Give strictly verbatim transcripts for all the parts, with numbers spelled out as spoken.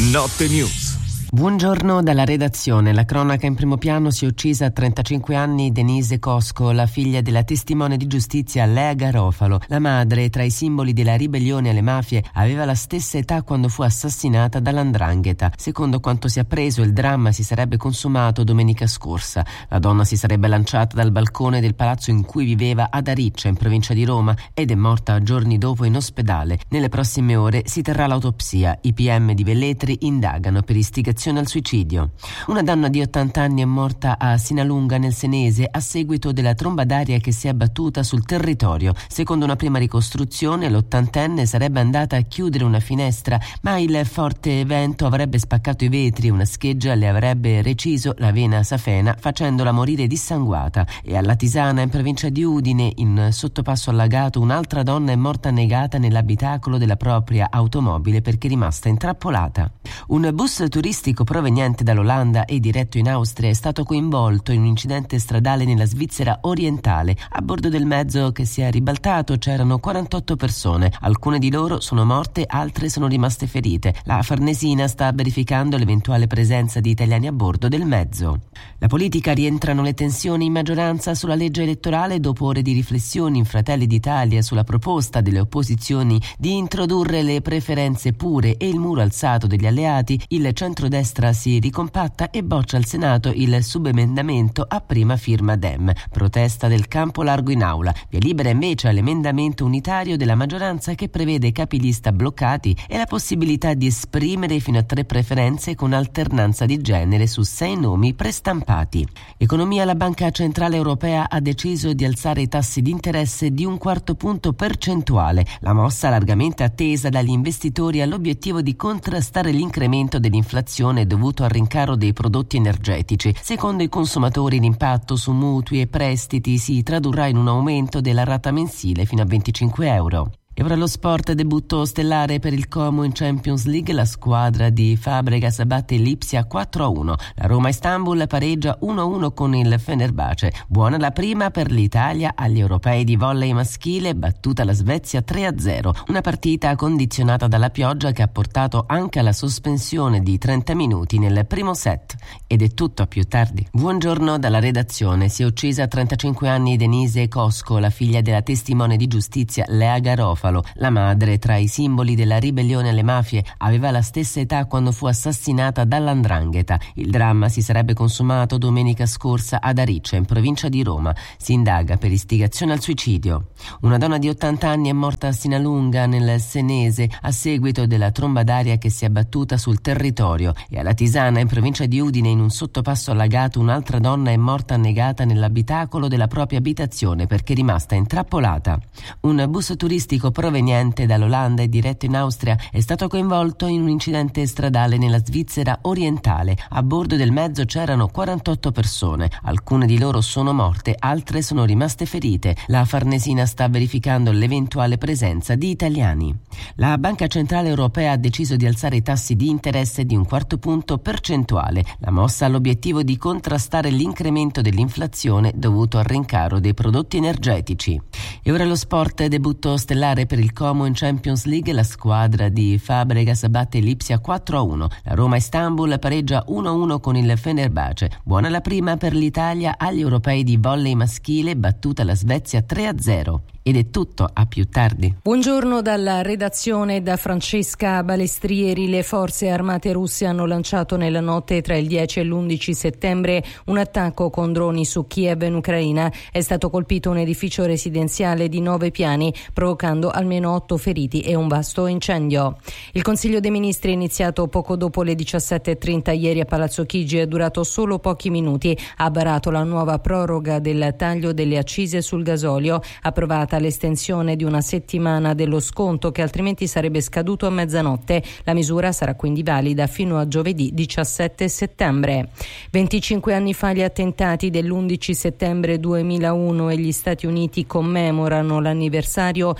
Notte News. Buongiorno dalla redazione. La cronaca in primo piano: si è uccisa a trentacinque anni Denise Cosco, la figlia della testimone di giustizia Lea Garofalo. La madre, tra i simboli della ribellione alle mafie, aveva la stessa età quando fu assassinata dall'Ndrangheta. Secondo quanto si è appreso, il dramma si sarebbe consumato domenica scorsa. La donna si sarebbe lanciata dal balcone del palazzo in cui viveva ad Ariccia, in provincia di Roma, ed è morta giorni dopo in ospedale. Nelle prossime ore si terrà l'autopsia. I P M di Velletri indagano per istigazione al suicidio. Una donna di ottanta anni è morta a Sinalunga nel Senese a seguito della tromba d'aria che si è abbattuta sul territorio. Secondo una prima ricostruzione, l'ottantenne sarebbe andata a chiudere una finestra, ma il forte vento avrebbe spaccato i vetri e una scheggia le avrebbe reciso la vena safena, facendola morire dissanguata. E alla Tisana, in provincia di Udine, in sottopasso allagato, un'altra donna è morta annegata nell'abitacolo della propria automobile perché è rimasta intrappolata. Un bus turistico proveniente dall'Olanda e diretto in Austria è stato coinvolto in un incidente stradale nella Svizzera orientale. A bordo del mezzo che si è ribaltato c'erano quarantotto persone. Alcune di loro sono morte, altre sono rimaste ferite. La Farnesina sta verificando l'eventuale presenza di italiani a bordo del mezzo. La politica: rientrano le tensioni in maggioranza sulla legge elettorale dopo ore di riflessioni in Fratelli d'Italia sulla proposta delle opposizioni di introdurre le preferenze pure e il muro alzato degli alleati. Il centrodestra si ricompatta e boccia al Senato il subemendamento a prima firma Dem. Protesta del campo largo in aula. Via libera invece all'emendamento unitario della maggioranza che prevede capilista bloccati e la possibilità di esprimere fino a tre preferenze con alternanza di genere su sei nomi prestampati. Economia: la Banca Centrale Europea ha deciso di alzare i tassi di interesse di un quarto punto percentuale. La mossa, largamente attesa dagli investitori, ha l'obiettivo di contrastare l'incremento dell'inflazione dovuto al rincaro dei prodotti energetici. Secondo i consumatori, l'impatto su mutui e prestiti si tradurrà in un aumento della rata mensile fino a venticinque euro. E ora lo sport: debutto stellare per il Como in Champions League. La squadra di Fabregas batte l'Ipsia quattro a uno. La Roma Istanbul pareggia uno a uno con il Fenerbahce. Buona la prima per l'Italia agli europei di volley maschile, battuta la Svezia tre a zero. Una partita condizionata dalla pioggia che ha portato anche alla sospensione di trenta minuti nel primo set. Ed è tutto, a più tardi. Buongiorno dalla redazione. Si è uccisa a trentacinque anni Denise Cosco, la figlia della testimone di giustizia Lea Garofalo. La madre, tra i simboli della ribellione alle mafie, aveva la stessa età quando fu assassinata dall'Ndrangheta. Il dramma si sarebbe consumato domenica scorsa ad Ariccia, in provincia di Roma. Si indaga per istigazione al suicidio. Una donna di ottanta anni è morta a Sinalunga nel Senese a seguito della tromba d'aria che si è abbattuta sul territorio. E alla Tisana, in provincia di Udine, in un sottopasso allagato, un'altra donna è morta annegata nell'abitacolo della propria abitazione perché è rimasta intrappolata. Un bus turistico proveniente dall'Olanda e diretto in Austria è stato coinvolto in un incidente stradale nella Svizzera orientale. A bordo del mezzo c'erano quarantotto persone. Alcune di loro sono morte, altre sono rimaste ferite. La Farnesina sta verificando l'eventuale presenza di italiani. La Banca Centrale Europea ha deciso di alzare i tassi di interesse di un quarto punto percentuale. La mossa ha l'obiettivo di contrastare l'incremento dell'inflazione dovuto al rincaro dei prodotti energetici. E ora lo sport: debutto stellare per il Como in Champions League. La squadra di Fabregas batte l'Ipsia quattro a uno. La Roma Istanbul pareggia uno a uno con il Fenerbahce. Buona la prima per l'Italia agli europei di volley maschile, battuta la Svezia tre a zero. Ed è tutto, a più tardi. Buongiorno dalla redazione da Francesca Balestrieri. Le forze armate russe hanno lanciato nella notte tra il dieci e l'undici settembre un attacco con droni su Kiev in Ucraina. È stato colpito un edificio residenziale di nove piani, provocando almeno otto feriti e un vasto incendio. Il Consiglio dei Ministri è iniziato poco dopo le diciassette e trenta ieri a Palazzo Chigi. È durato solo pochi minuti. Ha varato la nuova proroga del taglio delle accise sul gasolio, approvata l'estensione di una settimana dello sconto che altrimenti sarebbe scaduto a mezzanotte. La misura sarà quindi valida fino a giovedì diciassette settembre. venticinque anni fa gli attentati dell'undici settembre duemilauno e gli Stati Uniti commemorano l'anniversario con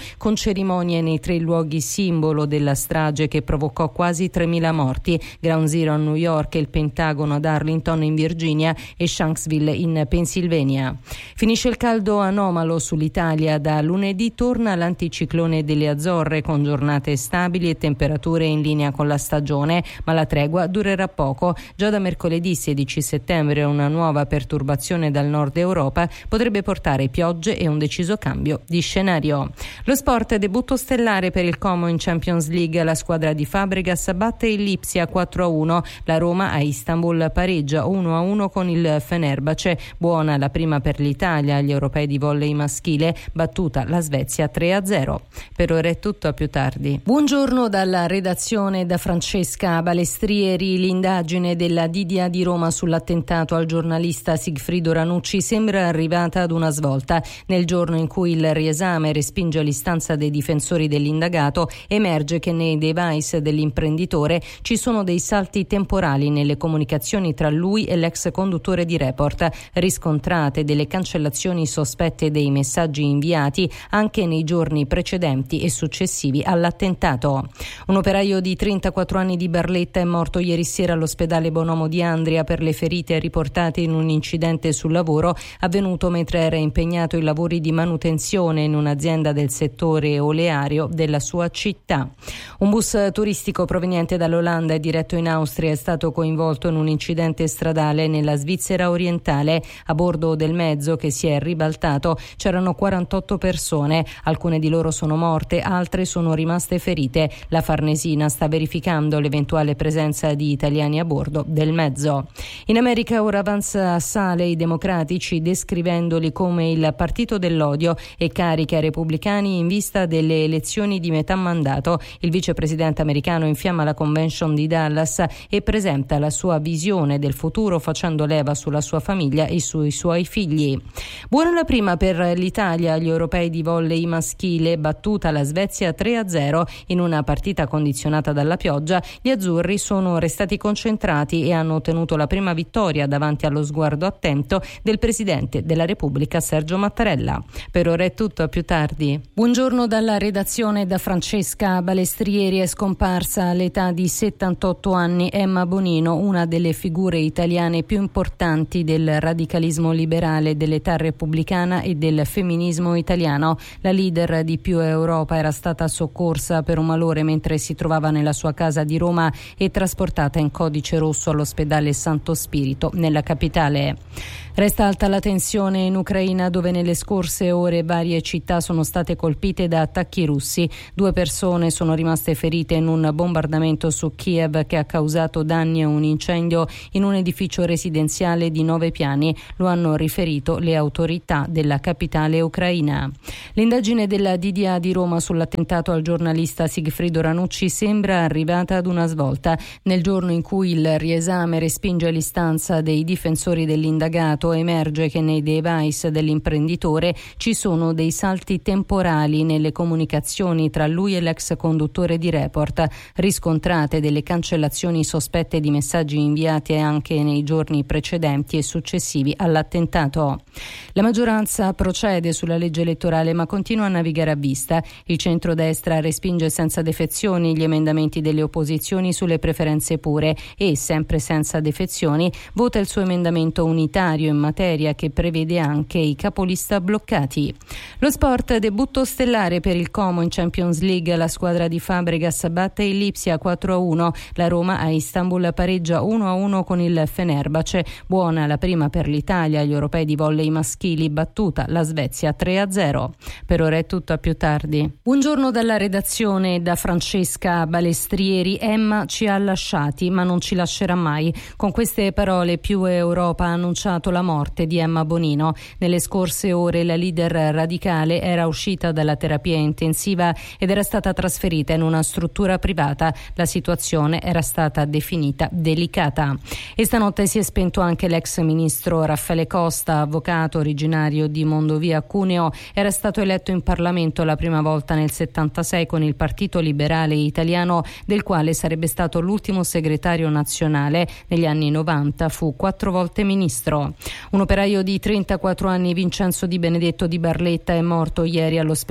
cerimonie nei tre luoghi simbolo della strage che provocò quasi tremila morti: Ground Zero a New York, il Pentagono ad Arlington in Virginia e Shanksville in Pennsylvania. Finisce il caldo anomalo sull'Italia. Da lunedì torna l'anticiclone delle Azzorre con giornate stabili e temperature in linea con la stagione, ma la tregua durerà poco. Già da mercoledì sedici settembre una nuova perturbazione dal nord Europa potrebbe portare piogge e un deciso cambio di scenario. Lo sport: debutto stellare per il Como in Champions League. La squadra di Fabregas batte il Lipsia quattro a uno. La Roma a Istanbul pareggia uno a uno con il Fenerbahce. Buona la prima per l'Italia agli europei di volley maschile, battuta la Svezia tre a zero. Per ora è tutto, a più tardi. Buongiorno dalla redazione da Francesca Balestrieri. L'indagine della D D A di Roma sull'attentato al giornalista Sigfrido Ranucci sembra arrivata ad una svolta. Nel giorno in cui il riesame respinge l'istanza dei difensori dell'indagato, emerge che nei device dell'imprenditore ci sono dei salti temporali nelle comunicazioni tra lui e l'ex conduttore di Report, riscontrate delle cancellazioni sospette dei messaggi inviati anche nei giorni precedenti e successivi all'attentato. Un operaio di trentaquattro anni di Barletta è morto ieri sera all'ospedale Bonomo di Andria per le ferite riportate in un incidente sul lavoro avvenuto mentre era impegnato in lavori di manutenzione in un'azienda del settore oleario della sua città. Un bus turistico proveniente dall'Olanda e diretto in Austria è stato coinvolto in un incidente stradale nella Svizzera orientale. A bordo del mezzo, che si è ribaltato, c'erano quarantotto persone. Alcune di loro sono morte, altre sono rimaste ferite. La Farnesina sta verificando l'eventuale presenza di italiani a bordo del mezzo. In America ora avanza assale i democratici, descrivendoli come il partito dell'odio, e carica i repubblicani in vista delle elezioni di metà mandato. Il vicepresidente americano infiamma la convention di Dallas e presenta la sua visione del futuro facendo leva sulla sua famiglia e sui suoi figli. Buona la prima per l'Italia agli europei di volley maschile, battuta la Svezia tre a zero in una partita condizionata dalla pioggia. Gli azzurri sono restati concentrati e hanno ottenuto la prima vittoria davanti allo sguardo attento del presidente della Repubblica Sergio Mattarella. Per ora è tutto, a più tardi. Buongiorno dalla redazione da Francesca Balestrieri. È scomparsa all'età di settantotto anni Emma Bonino, una delle figure italiane più importanti del radicalismo liberale, dell'età repubblicana e del femminismo italiano. La leader di Più Europa era stata soccorsa per un malore mentre si trovava nella sua casa di Roma e trasportata in codice rosso all'ospedale Santo Spirito nella capitale. Resta alta la tensione in Ucraina, dove nelle scorse ore varie città sono state colpite da attacchi russi. Due persone sono rimaste ferite in un bombardamento su Kiev che ha causato danni a un incendio in un edificio residenziale di nove piani. Lo hanno riferito le autorità della capitale ucraina. L'indagine della D D A di Roma sull'attentato al giornalista Sigfrido Ranucci sembra arrivata ad una svolta. Nel giorno in cui il riesame respinge l'istanza dei difensori dell'indagato, emerge che nei device dell'imprenditore ci sono dei salti temporali nelle comunicazioni tra lui e l'ex conduttore di Report, riscontrate delle cancellazioni sospette di messaggi inviati anche nei giorni precedenti e successivi all'attentato. La maggioranza procede sulla legge elettorale ma continua a navigare a vista. Il centrodestra respinge senza defezioni gli emendamenti delle opposizioni sulle preferenze pure e, sempre senza defezioni, vota il suo emendamento unitario in materia che prevede anche i capolista bloccati. Lo sport: debutto stellare per il Como in Champions League. La squadra di Fabregas batte il Lipsia quattro a uno. La Roma a Istanbul pareggia uno a uno con il Fenerbahce. Buona la prima per l'Italia agli europei di volley maschili, battuta la Svezia tre a zero. Per ora è tutto, a più tardi. Buongiorno dalla redazione da Francesca Balestrieri. Emma ci ha lasciati ma non ci lascerà mai. Con queste parole Più Europa ha annunciato la morte di Emma Bonino. Nelle scorse ore la leader radicale era uscita dalla terapia intensiva ed era stata trasferita in una struttura privata. La situazione era stata definita delicata. E stanotte si è spento anche l'ex ministro Raffaele Costa, avvocato originario di Mondovì a Cuneo. Era stato eletto in Parlamento la prima volta nel settantasei con il Partito Liberale Italiano, del quale sarebbe stato l'ultimo segretario nazionale. Negli anni novanta fu quattro volte ministro. Un operaio di trentaquattro anni, Vincenzo Di Benedetto di Barletta, è morto ieri all'ospedale Bonomo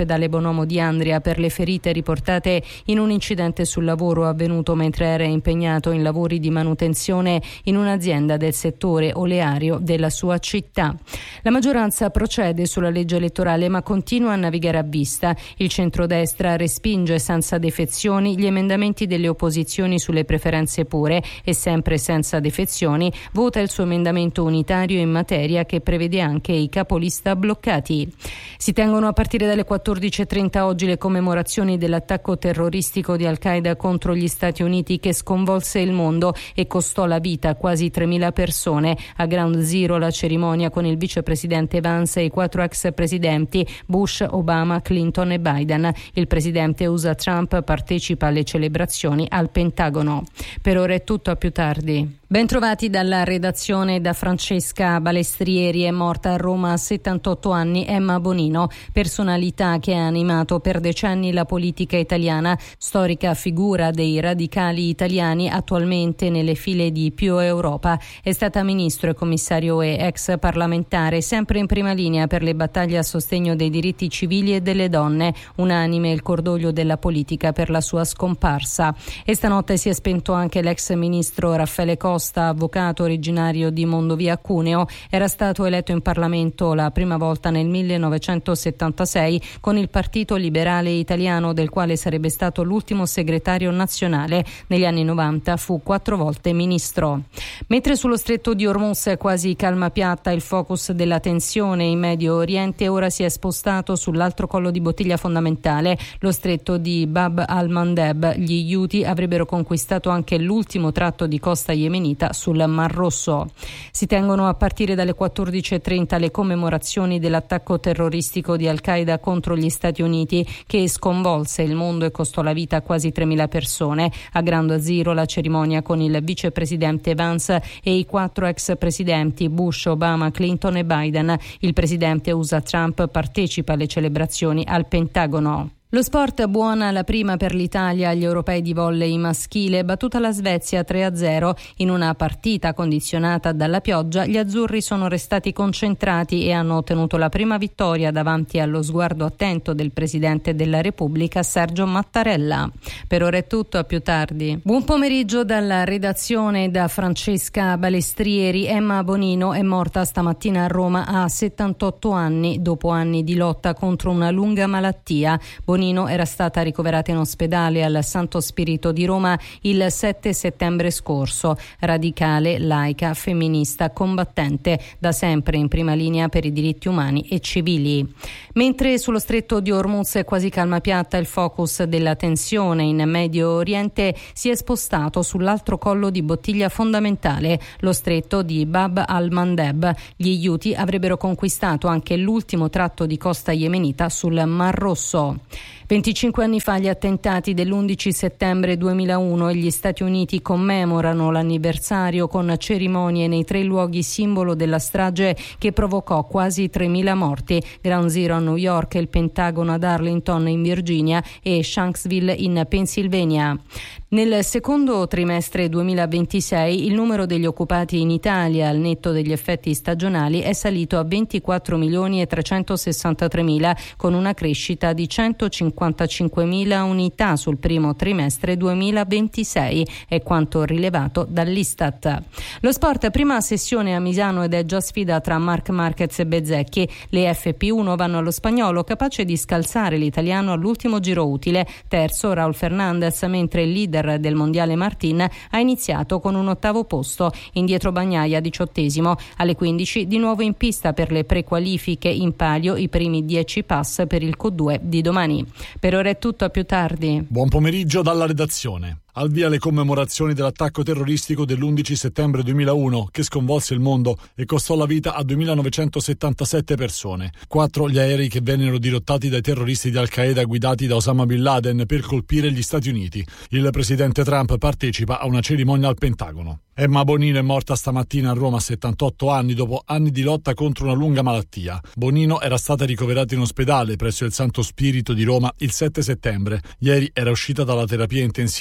agronomo di Andria per le ferite riportate in un incidente sul lavoro avvenuto mentre era impegnato in lavori di manutenzione in un'azienda del settore oleario della sua città. La maggioranza procede sulla legge elettorale ma continua a navigare a vista. Il centrodestra respinge senza defezioni gli emendamenti delle opposizioni sulle preferenze pure e sempre senza defezioni vota il suo emendamento unitario in materia che prevede anche i capolista bloccati. Si tengono a partire dalle quattordici e trenta oggi le commemorazioni dell'attacco terroristico di Al-Qaeda contro gli Stati Uniti che sconvolse il mondo e costò la vita a quasi tremila persone. A Ground Zero la cerimonia con il vicepresidente Vance e i quattro ex presidenti Bush, Obama, Clinton e Biden. Il presidente U S A Trump partecipa alle celebrazioni al Pentagono. Per ora è tutto, a più tardi. Bentrovati dalla redazione da Francesca Balestrieri. È morta a Roma a settantotto anni Emma Bonino, personalità che ha animato per decenni la politica italiana, storica figura dei radicali italiani, attualmente nelle file di Più Europa. È stata ministro e commissario U E, ex parlamentare, sempre in prima linea per le battaglie a sostegno dei diritti civili e delle donne. Unanime il cordoglio della politica per la sua scomparsa. E stanotte si è spento anche l'ex ministro Raffaele Costa, avvocato originario di Mondovì Cuneo. Era stato eletto in Parlamento la prima volta nel millenovecentosettantasei con il Partito Liberale Italiano, del quale sarebbe stato l'ultimo segretario nazionale. Negli anni novanta fu quattro volte ministro. Mentre sullo stretto di Hormuz è quasi calma piatta, il focus della tensione in Medio Oriente ora si è spostato sull'altro collo di bottiglia fondamentale, lo stretto di Bab al-Mandeb. Gli Houthi avrebbero conquistato anche l'ultimo tratto di costa yemenita sul Mar Rosso. Si tengono a partire dalle quattordici e trenta le commemorazioni dell'attacco terroristico di Al-Qaeda contro gli Stati Uniti che sconvolse il mondo e costò la vita a quasi tremila persone. A Ground Zero la cerimonia con il vicepresidente Vance e i quattro ex presidenti Bush, Obama, Clinton e Biden. Il presidente U S A Trump partecipa alle celebrazioni al Pentagono. Lo sport, buona la prima per l'Italia agli europei di volley maschile, battuta la Svezia tre a zero in una partita condizionata dalla pioggia. Gli azzurri sono restati concentrati e hanno ottenuto la prima vittoria davanti allo sguardo attento del Presidente della Repubblica Sergio Mattarella. Per ora è tutto, a più tardi. Buon pomeriggio dalla redazione da Francesca Balestrieri. Emma Bonino è morta stamattina a Roma a settantotto anni dopo anni di lotta contro una lunga malattia. Bonino era stata ricoverata in ospedale al Santo Spirito di Roma il sette settembre scorso. Radicale, laica, femminista, combattente, da sempre in prima linea per i diritti umani e civili. Mentre sullo stretto di Hormuz è quasi calma piatta, il focus della tensione in Medio Oriente si è spostato sull'altro collo di bottiglia fondamentale, lo stretto di Bab al-Mandeb. Gli Houthi avrebbero conquistato anche l'ultimo tratto di costa yemenita sul Mar Rosso. venticinque anni fa gli attentati dell'undici settembre duemilauno e gli Stati Uniti commemorano l'anniversario con cerimonie nei tre luoghi simbolo della strage che provocò quasi tremila morti: Ground Zero a New York, il Pentagono ad Arlington in Virginia e Shanksville in Pennsylvania. Nel secondo trimestre duemilaventisei il numero degli occupati in Italia, al netto degli effetti stagionali, è salito a ventiquattro milioni e trecentosessantatremila, con una crescita di centocinquantacinquemila unità sul primo trimestre duemilaventisei, è quanto rilevato dall'Istat. Lo sport, prima sessione a Misano ed è già sfida tra Marc Marquez e Bezzecchi. Le F P uno vanno allo spagnolo, capace di scalzare l'italiano all'ultimo giro utile. Terzo Raul Fernandez, mentre il leader del mondiale Martin ha iniziato con un ottavo posto. Indietro Bagnaia, diciottesimo. Alle quindici di nuovo in pista per le prequalifiche, in palio i primi dieci pass per il Q due di domani. Per ora è tutto, a più tardi. Buon pomeriggio dalla redazione. Al via le commemorazioni dell'attacco terroristico dell'undici settembre duemilauno che sconvolse il mondo e costò la vita a duemilanovecentosettantasette persone. Quattro gli aerei che vennero dirottati dai terroristi di Al-Qaeda guidati da Osama Bin Laden per colpire gli Stati Uniti. Il presidente Trump partecipa a una cerimonia al Pentagono. Emma Bonino è morta stamattina a Roma a settantotto anni dopo anni di lotta contro una lunga malattia. Bonino era stata ricoverata in ospedale presso il Santo Spirito di Roma il sette settembre. Ieri era uscita dalla terapia intensiva dell'ospedale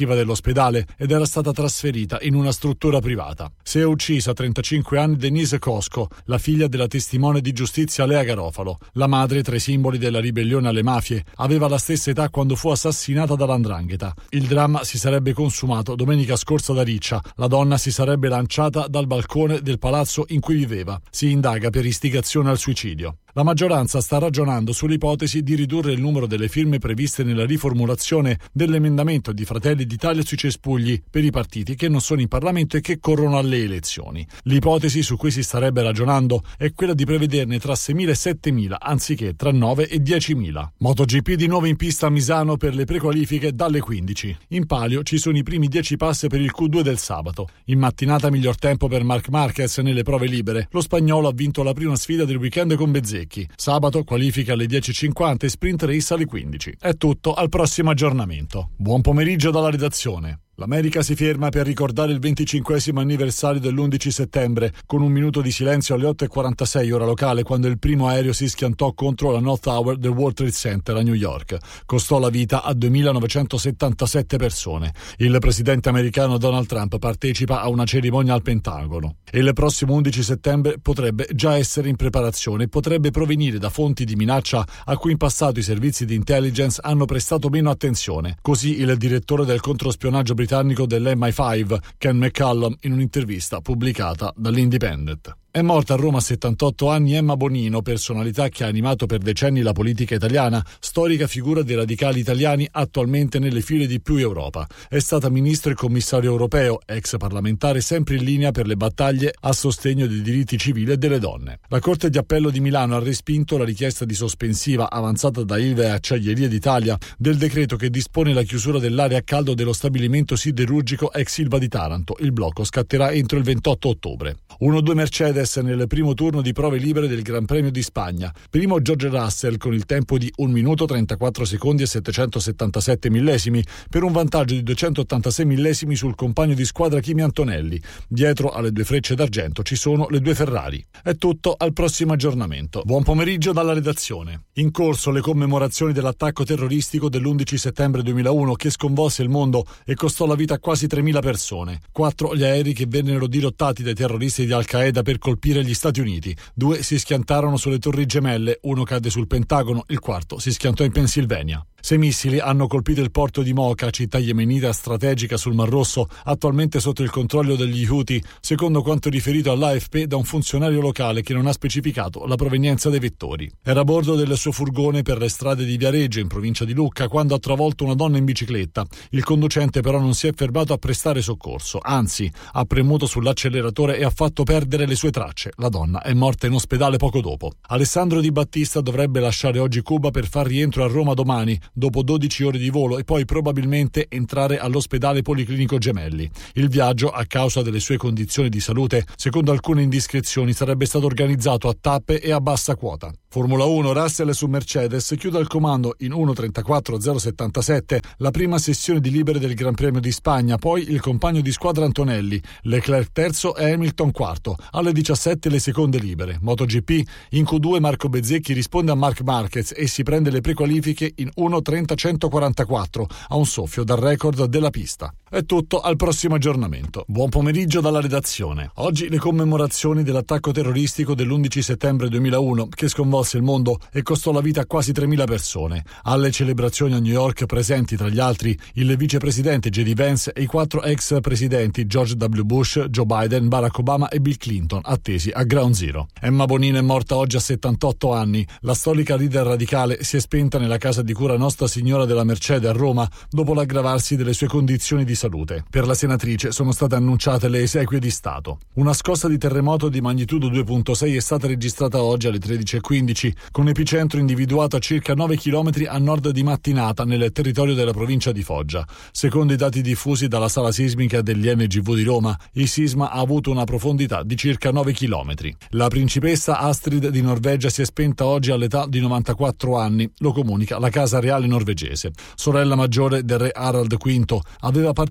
ospedale ed era stata trasferita in una struttura privata. Si è uccisa a trentacinque anni Denise Cosco, la figlia della testimone di giustizia Lea Garofalo. La madre, tra i simboli della ribellione alle mafie, aveva la stessa età quando fu assassinata dall'Andrangheta. Il dramma si sarebbe consumato domenica scorsa da Riccia. La donna si sarebbe lanciata dal balcone del palazzo in cui viveva. Si indaga per istigazione al suicidio. La maggioranza sta ragionando sull'ipotesi di ridurre il numero delle firme previste nella riformulazione dell'emendamento di Fratelli d'Italia sui cespugli per i partiti che non sono in Parlamento e che corrono alle elezioni. L'ipotesi su cui si starebbe ragionando è quella di prevederne tra seimila e settemila anziché tra nove e diecimila. MotoGP di nuovo in pista a Misano per le prequalifiche dalle quindici. In palio ci sono i primi dieci pass per il Q due del sabato. In mattinata miglior tempo per Marc Marquez nelle prove libere. Lo spagnolo ha vinto la prima sfida del weekend con Bezzecchi. Sabato qualifica alle dieci e cinquanta e sprint race alle quindici. È tutto, al prossimo aggiornamento. Buon pomeriggio dalla redazione. L'America si ferma per ricordare il venticinquesimo anniversario dell'undici settembre, con un minuto di silenzio alle otto e quarantasei ora locale, quando il primo aereo si schiantò contro la North Tower del World Trade Center a New York. Costò la vita a duemilanovecentosettantasette persone. Il presidente americano Donald Trump partecipa a una cerimonia al Pentagono. E il prossimo undici settembre potrebbe già essere in preparazione e potrebbe provenire da fonti di minaccia a cui in passato i servizi di intelligence hanno prestato meno attenzione. Così il direttore del controspionaggio britannico dell'M I cinque, Ken McCallum, in un'intervista pubblicata dall'Independent. È morta a Roma a settantotto anni Emma Bonino, personalità che ha animato per decenni la politica italiana, storica figura dei radicali italiani attualmente nelle file di Più Europa. È stata ministro e commissario europeo, ex parlamentare sempre in linea per le battaglie a sostegno dei diritti civili e delle donne. La Corte di Appello di Milano ha respinto la richiesta di sospensiva avanzata da Ilva e Acciaierie d'Italia del decreto che dispone la chiusura dell'area a caldo dello stabilimento siderurgico ex Ilva di Taranto. Il blocco scatterà entro il ventotto ottobre. uno due Mercedes nel primo turno di prove libere del Gran Premio di Spagna. Primo George Russell con il tempo di un minuto trentaquattro secondi e settecentosettantasette millesimi per un vantaggio di duecentottantasei millesimi sul compagno di squadra Kimi Antonelli. Dietro alle due frecce d'argento ci sono le due Ferrari. È tutto, al prossimo aggiornamento. Buon pomeriggio dalla redazione. In corso le commemorazioni dell'attacco terroristico dell'undici settembre duemilauno che sconvolse il mondo e costò la vita a quasi tremila persone. Quattro gli aerei che vennero dirottati dai terroristi di Al-Qaeda per colpire gli Stati Uniti. Due si schiantarono sulle Torri Gemelle, uno cadde sul Pentagono, il quarto si schiantò in Pennsylvania. Sei missili hanno colpito il porto di Mocha, città yemenita strategica sul Mar Rosso, attualmente sotto il controllo degli Houthi, secondo quanto riferito all'A F P da un funzionario locale che non ha specificato la provenienza dei vettori. Era a bordo del suo furgone per le strade di Viareggio, in provincia di Lucca, quando ha travolto una donna in bicicletta. Il conducente però non si è fermato a prestare soccorso, anzi, ha premuto sull'acceleratore e ha fatto perdere le sue tracce. La donna è morta in ospedale poco dopo. Alessandro Di Battista dovrebbe lasciare oggi Cuba per far rientro a Roma domani, dopo dodici ore di volo, e poi probabilmente entrare all'ospedale Policlinico Gemelli. Il viaggio, a causa delle sue condizioni di salute, secondo alcune indiscrezioni, sarebbe stato organizzato a tappe e a bassa quota. Formula uno, Russell su Mercedes chiude al comando in uno trentaquattro zero settantasette la prima sessione di libere del Gran Premio di Spagna, poi il compagno di squadra Antonelli, Leclerc terzo e Hamilton quarto. Alle diciassette le seconde libere. MotoGP, in Q due Marco Bezzecchi risponde a Marc Marquez e si prende le prequalifiche in uno trenta centoquarantaquattro, a un soffio dal record della pista. È tutto, al prossimo aggiornamento. Buon pomeriggio dalla redazione. Oggi le commemorazioni dell'attacco terroristico dell'undici settembre duemilauno che sconvolse il mondo e costò la vita a quasi tremila persone. Alle celebrazioni a New York presenti tra gli altri il vicepresidente J D Vance e i quattro ex presidenti George W. Bush, Joe Biden, Barack Obama e Bill Clinton, attesi a Ground Zero. Emma Bonino è morta oggi a settantotto anni. La storica leader radicale si è spenta nella casa di cura Nostra Signora della Mercede a Roma dopo l'aggravarsi delle sue condizioni di salute. Per la senatrice sono state annunciate le esequie di Stato. Una scossa di terremoto di magnitudo due virgola sei è stata registrata oggi alle tredici e quindici, con epicentro individuato a circa nove chilometri a nord di Mattinata, nel territorio della provincia di Foggia. Secondo i dati diffusi dalla sala sismica dell'I N G V di Roma, il sisma ha avuto una profondità di circa nove chilometri. La principessa Astrid di Norvegia si è spenta oggi all'età di novantaquattro anni, lo comunica la Casa Reale norvegese. Sorella maggiore del re Harald V, aveva partecipato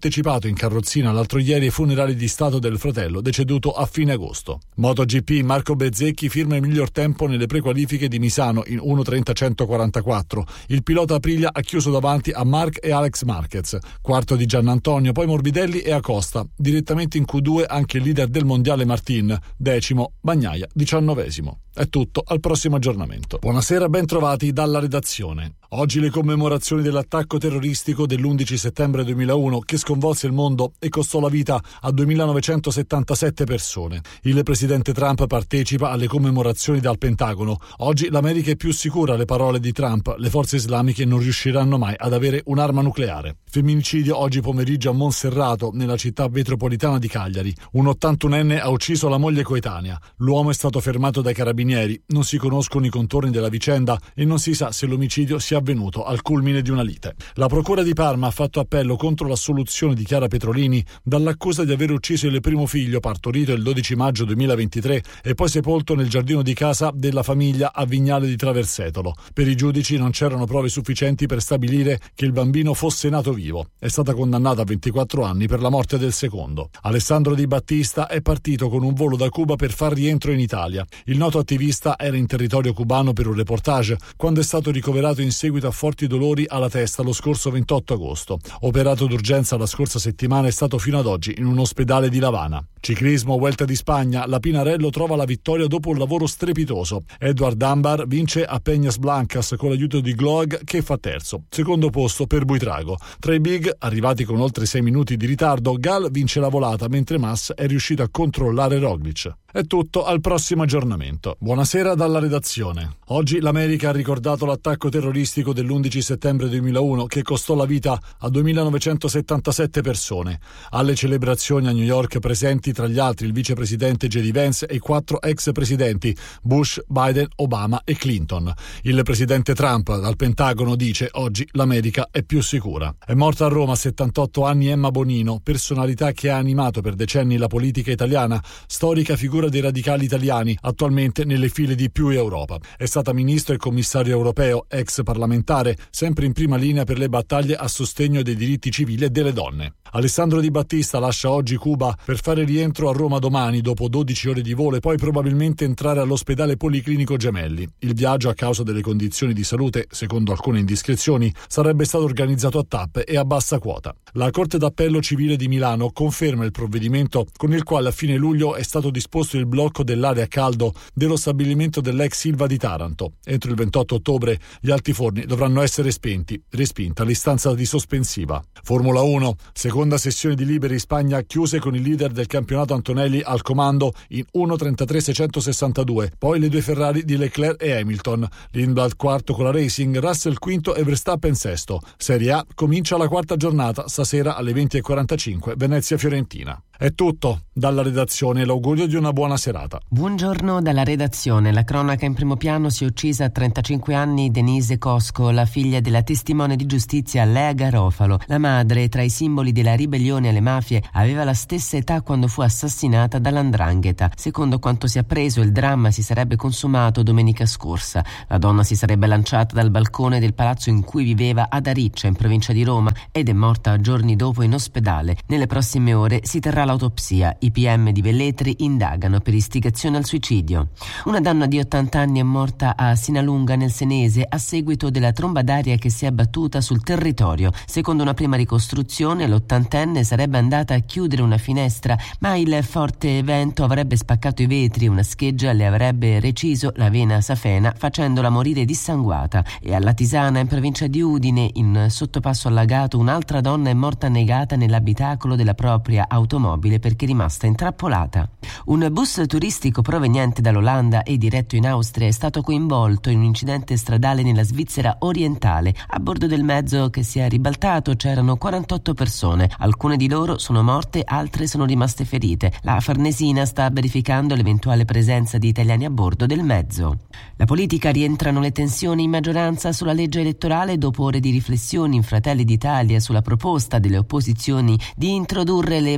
partecipato in carrozzina l'altro ieri ai funerali di stato del fratello deceduto a fine agosto. MotoGP, Marco Bezzecchi firma il miglior tempo nelle prequalifiche di Misano in uno trenta centoquarantaquattro. Il pilota Aprilia ha chiuso davanti a Marc e Alex Marquez, quarto di Giannantonio, poi Morbidelli e Acosta. Direttamente in Q due anche il leader del mondiale Martin, decimo, Bagnaia, diciannovesimo. È tutto, al prossimo aggiornamento. Buonasera, ben trovati dalla redazione. Oggi le commemorazioni dell'attacco terroristico dell'undici settembre duemilauno che sconvolse il mondo e costò la vita a duemilanovecentosettantasette persone. Il presidente Trump partecipa alle commemorazioni dal Pentagono. Oggi l'America è più sicura, le parole di Trump. Le forze islamiche non riusciranno mai ad avere un'arma nucleare. Femminicidio oggi pomeriggio a Monserrato, nella città metropolitana di Cagliari. Un ottantunenne ha ucciso la moglie coetanea. L'uomo è stato fermato dai carabinieri. Non si conoscono i contorni della vicenda e non si sa se l'omicidio sia avvenuto al culmine di una lite. La procura di Parma ha fatto appello contro l'assoluzione di Chiara Petrolini dall'accusa di aver ucciso il primo figlio partorito il dodici maggio duemilaventitré e poi sepolto nel giardino di casa della famiglia a Vignale di Traversetolo. Per i giudici non c'erano prove sufficienti per stabilire che il bambino fosse nato vivo. È stata condannata a ventiquattro anni per la morte del secondo. Alessandro Di Battista è partito con un volo da Cuba per far rientro in Italia. Il noto attivista era in territorio cubano per un reportage quando è stato ricoverato in seguito a forti dolori alla testa lo scorso ventotto agosto. Operato d'urgenza la scorsa settimana, è stato fino ad oggi in un ospedale di Lavana. Ciclismo, Vuelta di Spagna, la Pinarello trova la vittoria dopo un lavoro strepitoso. Edward Ambar vince a Peñas Blancas con l'aiuto di Gloag, che fa terzo. Secondo posto per Buitrago. Tra i big, arrivati con oltre sei minuti di ritardo, Gal vince la volata mentre Mas è riuscito a controllare Roglic. È tutto, al prossimo aggiornamento. Buonasera dalla redazione. Oggi l'America ha ricordato l'attacco terroristico dell'undici settembre duemilauno che costò la vita a duemilanovecentosettantasette persone. Alle celebrazioni a New York presenti tra gli altri il vicepresidente J D Vance e i quattro ex presidenti Bush, Biden, Obama e Clinton. Il presidente Trump dal Pentagono dice: oggi l'America è più sicura. È morta a Roma a settantotto anni Emma Bonino, personalità che ha animato per decenni la politica italiana, storica figura dei radicali italiani, attualmente nelle file di Più Europa. È stata ministro e commissario europeo, ex parlamentare, sempre in prima linea per le battaglie a sostegno dei diritti civili e delle donne. Alessandro Di Battista lascia oggi Cuba per fare rientro a Roma domani dopo dodici ore di volo e poi probabilmente entrare all'ospedale Policlinico Gemelli. Il viaggio, a causa delle condizioni di salute, secondo alcune indiscrezioni, sarebbe stato organizzato a tappe e a bassa quota. La Corte d'Appello Civile di Milano conferma il provvedimento con il quale a fine luglio è stato disposto il blocco dell'area a caldo dello stabilimento dell'ex Silva di Taranto. Entro il ventotto ottobre gli altiforni dovranno essere spenti, respinta l'istanza di sospensiva. Formula uno, seconda sessione di libere in Spagna chiuse con il leader del campionato Antonelli al comando in uno trentatré seicentosessantadue, poi le due Ferrari di Leclerc e Hamilton, Lindblad quarto con la Racing, Russell quinto e Verstappen sesto. Serie A comincia la quarta giornata stasera alle venti e quarantacinque, Venezia-Fiorentina. È tutto, dalla redazione l'augurio di una buona serata. Buongiorno dalla redazione. La cronaca in primo piano: si è uccisa a trentacinque anni Denise Cosco, la figlia della testimone di giustizia Lea Garofalo. La madre, tra i simboli della ribellione alle mafie, aveva la stessa età quando fu assassinata dall'Ndrangheta. Secondo quanto si è appreso, il dramma si sarebbe consumato domenica scorsa. La donna si sarebbe lanciata dal balcone del palazzo in cui viveva ad Ariccia, in provincia di Roma, ed è morta giorni dopo in ospedale. Nelle prossime ore si terrà l'autopsia. I P M di Velletri indagano per istigazione al suicidio. Una donna di ottanta anni è morta a Sinalunga nel Senese a seguito della tromba d'aria che si è abbattuta sul territorio. Secondo una prima ricostruzione, l'ottantenne sarebbe andata a chiudere una finestra, ma il forte vento avrebbe spaccato i vetri e una scheggia le avrebbe reciso la vena safena, facendola morire dissanguata. E alla Tisana, in provincia di Udine, in sottopasso allagato, un'altra donna è morta annegata nell'abitacolo della propria automobile perché è rimasta intrappolata. Un bus turistico proveniente dall'Olanda e diretto in Austria è stato coinvolto in un incidente stradale nella Svizzera orientale. A bordo del mezzo che si è ribaltato c'erano quarantotto persone. Alcune di loro sono morte, altre sono rimaste ferite. La Farnesina sta verificando l'eventuale presenza di italiani a bordo del mezzo. La politica: rientrano le tensioni in maggioranza sulla legge elettorale dopo ore di riflessioni in Fratelli d'Italia sulla proposta delle opposizioni di introdurre le preferenze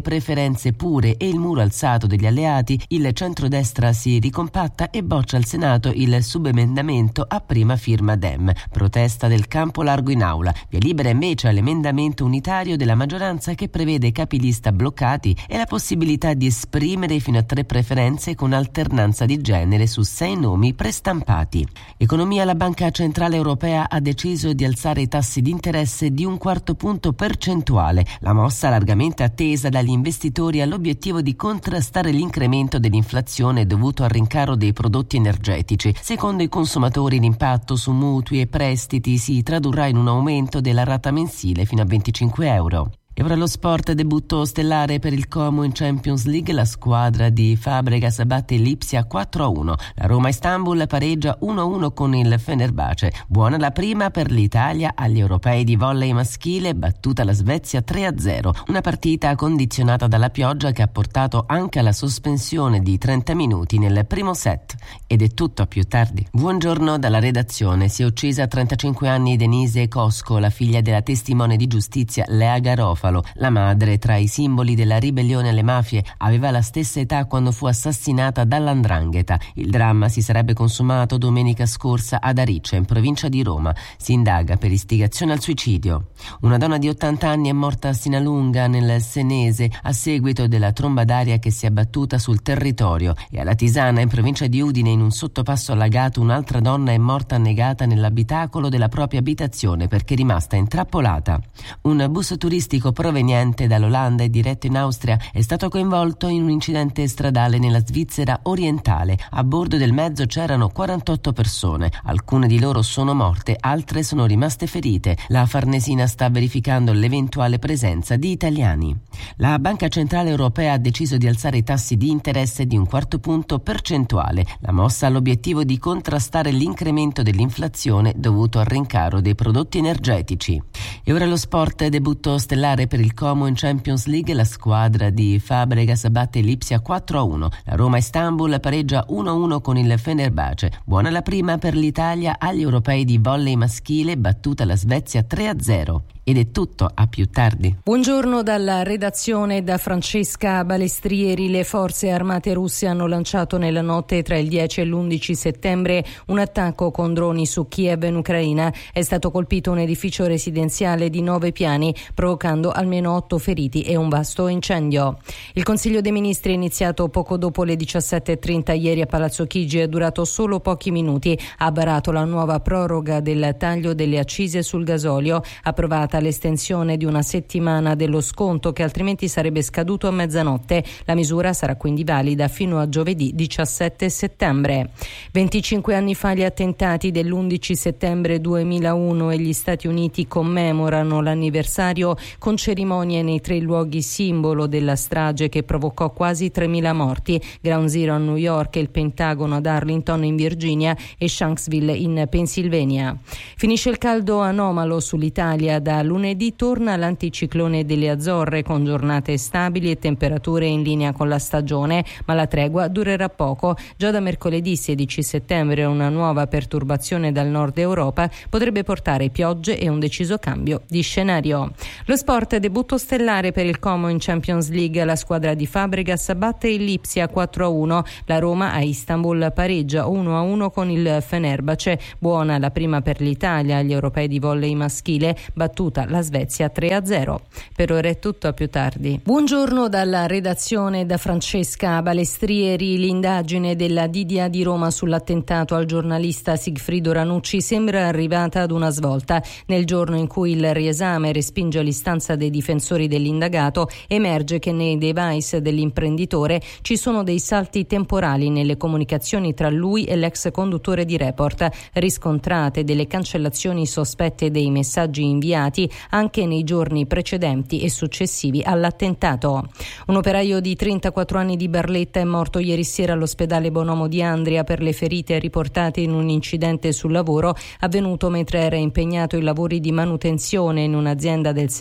preferenze pure e il muro alzato degli alleati, il centrodestra si ricompatta e boccia al Senato il subemendamento a prima firma Dem. Protesta del campo largo in aula. Via libera invece all'emendamento unitario della maggioranza che prevede capilista bloccati e la possibilità di esprimere fino a tre preferenze con alternanza di genere su sei nomi prestampati. Economia. La Banca Centrale Europea ha deciso di alzare i tassi di interesse di un quarto punto percentuale. La mossa, largamente attesa dagli investitori, ha l'obiettivo di contrastare l'incremento dell'inflazione dovuto al rincaro dei prodotti energetici. Secondo i consumatori l'impatto su mutui e prestiti si tradurrà in un aumento della rata mensile fino a venticinque euro. E ora lo sport. Debutto stellare per il Como in Champions League. La squadra di Fabregas batte l'Ipsia quattro a uno. La Roma Istanbul pareggia uno a uno con il Fenerbahce. Buona la prima per l'Italia agli europei di volley maschile, battuta la Svezia tre a zero. Una partita condizionata dalla pioggia che ha portato anche alla sospensione di trenta minuti nel primo set. Ed è tutto, a più tardi. Buongiorno dalla redazione. Si è uccisa a trentacinque anni Denise Cosco, la figlia della testimone di giustizia Lea Garofalo. La madre, tra i simboli della ribellione alle mafie, aveva la stessa età quando fu assassinata dall'Andrangheta. Il dramma si sarebbe consumato domenica scorsa ad Arice, in provincia di Roma. Si indaga per istigazione al suicidio. Una donna di ottanta anni è morta a Sinalunga, nel Senese, a seguito della tromba d'aria che si è abbattuta sul territorio. E alla Tisana, in provincia di Udine, in un sottopasso allagato, un'altra donna è morta annegata nell'abitacolo della propria abitazione perché è rimasta intrappolata. Un bus turistico proveniente dall'Olanda e diretto in Austria è stato coinvolto in un incidente stradale nella Svizzera orientale. A bordo del mezzo c'erano quarantotto persone, alcune di loro sono morte, altre sono rimaste ferite. La Farnesina sta verificando l'eventuale presenza di italiani. La Banca Centrale Europea ha deciso di alzare i tassi di interesse di un quarto punto percentuale. La mossa ha l'obiettivo di contrastare l'incremento dell'inflazione dovuto al rincaro dei prodotti energetici. E ora lo sport. Debutto stellare per il Como in Champions League. La squadra di Fabregas batte l'Ipsia quattro a uno. La Roma Istanbul pareggia uno a uno con il Fenerbahce. Buona la prima per l'Italia agli europei di volley maschile, battuta la Svezia tre a zero. Ed è tutto, a più tardi. Buongiorno dalla redazione, da Francesca Balestrieri. Le forze armate russe hanno lanciato nella notte tra il dieci e l'undici settembre un attacco con droni su Kiev in Ucraina. È stato colpito un edificio residenziale di nove piani, provocando almeno otto feriti e un vasto incendio. Il Consiglio dei Ministri è iniziato poco dopo le diciassette e trenta ieri a Palazzo Chigi, è durato solo pochi minuti. Ha varato la nuova proroga del taglio delle accise sul gasolio, approvata l'estensione di una settimana dello sconto che altrimenti sarebbe scaduto a mezzanotte. La misura sarà quindi valida fino a giovedì diciassette settembre. venticinque anni fa gli attentati dell'undici settembre duemilauno e gli Stati Uniti commemorano l'anniversario con cerimonie nei tre luoghi simbolo della strage che provocò quasi tremila morti: Ground Zero a New York, il Pentagono ad Arlington in Virginia e Shanksville in Pennsylvania. Finisce il caldo anomalo sull'Italia. Da lunedì torna l'anticiclone delle Azzorre con giornate stabili e temperature in linea con la stagione, ma la tregua durerà poco. Già da mercoledì sedici settembre una nuova perturbazione dal nord Europa potrebbe portare piogge e un deciso cambio di scenario. Lo sport. Debutto stellare per il Como in Champions League. La squadra di Fabregas batte il Lipsia quattro a uno. La Roma a Istanbul pareggia uno a uno con il Fenerbahce. Buona la prima per l'Italia agli europei di volley maschile, battuta la Svezia tre a zero. Per ora è tutto, a più tardi. Buongiorno dalla redazione, da Francesca Balestrieri. L'indagine della D D A di Roma sull'attentato al giornalista Sigfrido Ranucci sembra arrivata ad una svolta. Nel giorno in cui il riesame respinge l'istanza dei difensori dell'indagato, emerge che nei device dell'imprenditore ci sono dei salti temporali nelle comunicazioni tra lui e l'ex conduttore di Report, riscontrate delle cancellazioni sospette dei messaggi inviati anche nei giorni precedenti e successivi all'attentato. Un operaio di trentaquattro anni di Barletta è morto ieri sera all'ospedale Bonomo di Andria per le ferite riportate in un incidente sul lavoro avvenuto mentre era impegnato in lavori di manutenzione in un'azienda del settore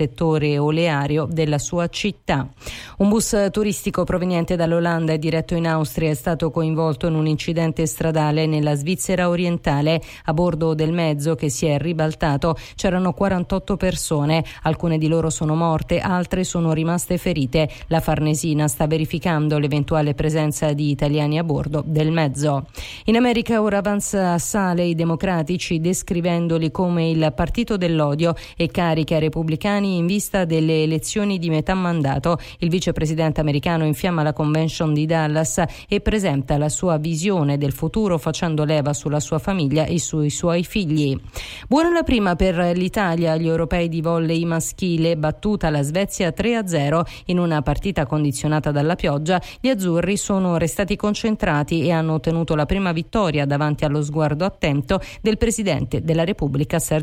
settore oleario della sua città. Un bus turistico proveniente dall'Olanda e diretto in Austria è stato coinvolto in un incidente stradale nella Svizzera orientale. A bordo del mezzo, che si è ribaltato, c'erano quarantotto persone. Alcune di loro sono morte, altre sono rimaste ferite. La Farnesina sta verificando l'eventuale presenza di italiani a bordo del mezzo. In America ora avanza assale i democratici, descrivendoli come il partito dell'odio, e carica i repubblicani in vista delle elezioni di metà mandato. Il vicepresidente americano infiamma la convention di Dallas e presenta la sua visione del futuro facendo leva sulla sua famiglia e sui suoi figli. Buona la prima per l'Italia agli europei di volley maschile, battuta la Svezia tre a zero in una partita condizionata dalla pioggia. Gli azzurri sono restati concentrati e hanno ottenuto la prima vittoria davanti allo sguardo attento del presidente della Repubblica Sergio